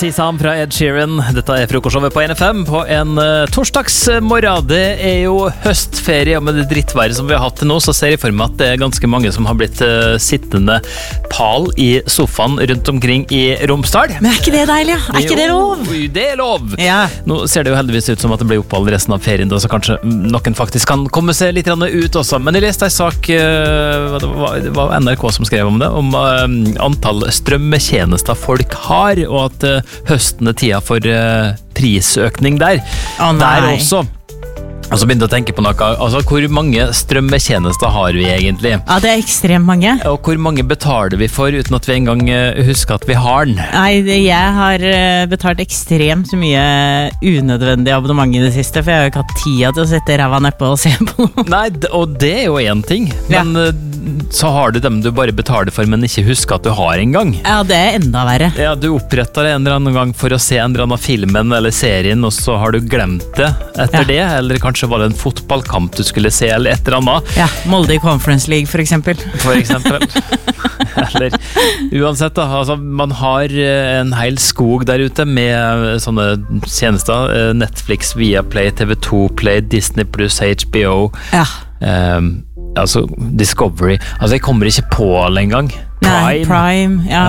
Sisam fra Ed Sheeran. Dette frokostshowet på NFM på en torsdagsmorgen. Det jo høstferie, og med det drittværet som vi har hatt til nå, så ser jeg for meg at det ganske mange som har blitt sittende pal i sofaen rundt omkring i Romsdal. Men ikke det deilig? Ikke det lov? Jo, det lov! Ja. Nå ser det jo heldigvis ut som at det blir opphold resten av ferien, da, så kanskje noen faktisk kan komme seg litt ut også. Men jeg leste en sak, det var NRK som skrev om det, om antall strømmetjenester folk har, og at høsten tida for prisøkning der. Der også. Og så begynte jeg å tenke på noe, altså hvor mange strømmetjenester har vi egentlig? Ja, det ekstremt mange. Og hvor mange betaler vi for uten at vi engang husker at vi har den? Nei, jeg har betalt ekstremt mye unødvendig abonnement i det siste, for jeg har jo ikke hatt tida til å sette ræva nedpå og se på noe. Nei, og det jo en ting, men så har du dem du bare betaler for, men ikke husker at du har en gang. Ja, det enda verre. Ja, du opprettet det en eller annen gang for å se en eller annen filmen eller serien, og så har du glemt det etter det, eller kanskje var det en fotballkamp du skulle se, eller et eller annet. Ja, Molde i Conference League, for eksempel. For eksempel. Eller, uansett da, altså, man har en hel skog der ute med sånne tjenester. Netflix, Viaplay, TV2 Play, Disney+, HBO. Ja. Altså, Discovery. Altså, jeg kommer ikke på alle en gang. Prime, ja.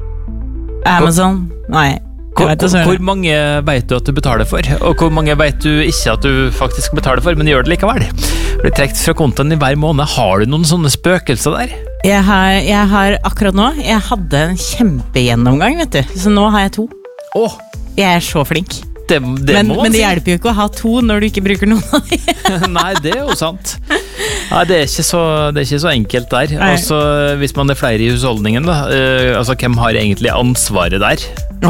Amazon, nei. Hvor mange vet du at du betaler for? Og hvor mange vet du ikke at du faktisk betaler for, men gjør det likevel? Blir trekt fra kontoen i hver måned. Har du noen sånne spøkelser der? Jeg har akkurat nå, jeg hadde en kjempegjennomgang, vet du. Så nå har jeg 2. Jeg så flink. Men det hjelper jo ikke å ha 2 når du ikke bruker noen av de. Nei, det jo sant. Nei, det er ikke så enkelt der. Altså, hvis man flere i husholdningen, da, altså, hvem har egentlig ansvaret der?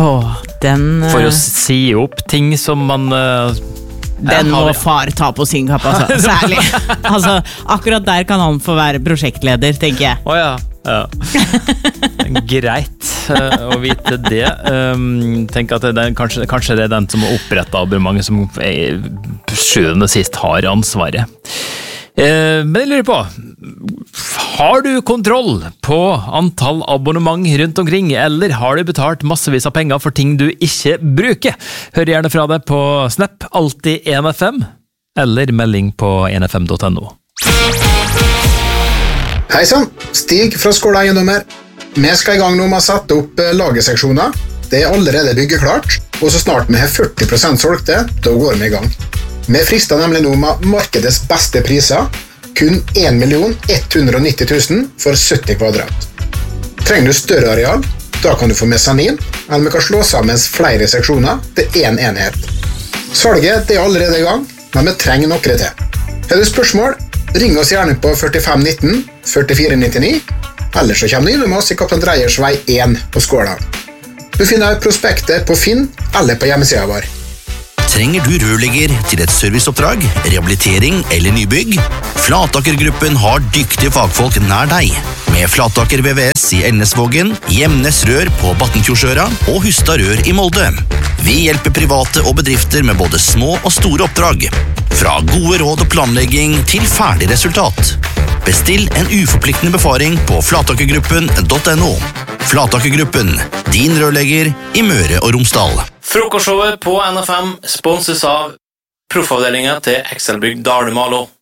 For å si opp ting som man... Den må far ta på sin kappe, altså. Særlig. Altså, akkurat der kan han få være prosjektleder, tenker jeg. Ja. Greit å vite det. Tenk at kanskje det den som har opprettet abonnementet som sjuende sist har ansvaret. Men jeg lurer på, har du kontroll på antall abonnement rundt omkring, eller har du betalt massevis av penger for ting du ikke bruker? Hør gjerne fra deg på Snap, alltid NFM, eller melding på nfm.no. Hei sann, Stig fra Skåla Eiendommer. Vi skal i gang nå med å sette opp lagerseksjoner. Det allerede byggeklart, og så snart vi har 40% solgte, da går vi i gang. Vi frister nemlig nå med markedets beste priser, kun 1.190 000 for 70 kvadrat. Trenger du større areal, da kan du få mesanin, eller vi kan slå sammen flere seksjoner til en enhet. Salget det allerede i gang, men vi trenger noe til. Har du spørsmål? Ring oss gjerne på 4519 4499, eller så kommer du innom oss i Kaptein Dreyers vei 1 på Skåla. Du finner prospektet på Finn eller på hjemmesiden vår. Trenger du rørlegger til et serviceoppdrag, rehabilitering eller nybygg? Flataker-gruppen har dyktige fagfolk nær deg. Med Flataker VVS i Elnesvågen, Gjemnes Rør på Battenfjordsøra og Hustad Rør i Molde. Vi hjelper private og bedrifter med både små og store oppdrag. Fra gode råd og planlegging til ferdig resultat. Bestill en uforpliktende befaring på flatakergruppen.no. Flatakergruppen, din rørlegger i Møre og Romsdal. Frokostshowet på NFM sponses av proffavdelingen til Excelbygg Dalmalo.